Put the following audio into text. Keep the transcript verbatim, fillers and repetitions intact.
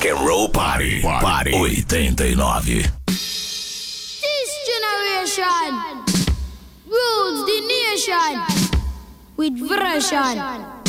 Rock and Roll Party, Party oitenta e nove. This generation rules the nation with version.